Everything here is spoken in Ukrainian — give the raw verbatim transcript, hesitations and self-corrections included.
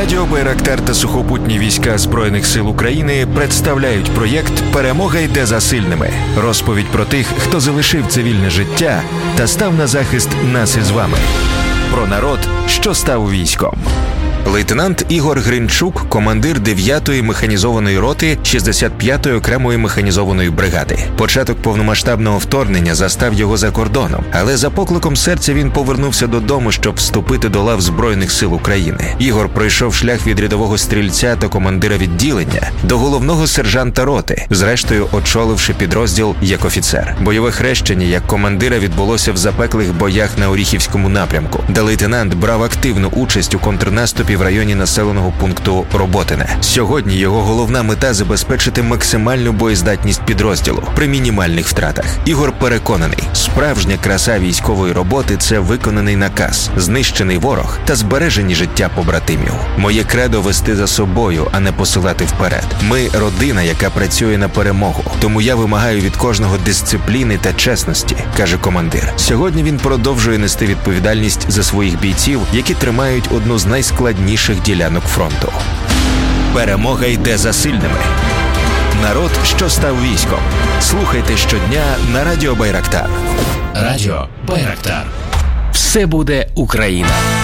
Радіо Байрактар та сухопутні війська Збройних сил України представляють проєкт «Перемога йде за сильними». Розповідь про тих, хто залишив цивільне життя та став на захист нас із вами. Про народ, що став військом. Лейтенант Ігор Гринчук – командир дев'ятої механізованої роти шістдесят п'ятої окремої механізованої бригади. Початок повномасштабного вторгнення застав його за кордоном, але за покликом серця він повернувся додому, щоб вступити до лав Збройних сил України. Ігор пройшов шлях від рядового стрільця та командира відділення до головного сержанта роти, зрештою очоливши підрозділ як офіцер. Бойове хрещення як командира відбулося в запеклих боях на Оріхівському напрямку, де лейтенант брав активну участь у контрнаступі в районі населеного пункту Роботине. Сьогодні його головна мета – забезпечити максимальну боєздатність підрозділу при мінімальних втратах. Ігор переконаний, справжня краса військової роботи – це виконаний наказ, знищений ворог та збережені життя побратимів. Моє кредо – вести за собою, а не посилати вперед. Ми – родина, яка працює на перемогу. Тому я вимагаю від кожного дисципліни та чесності, каже командир. Сьогодні він продовжує нести відповідальність за своїх бійців, які тримають одну з найскладніших ділянок фронту. Перемога йде за сильними. Народ, що став військом. Слухайте щодня на Радіо Байрактар. Радіо Байрактар. Все буде Україна.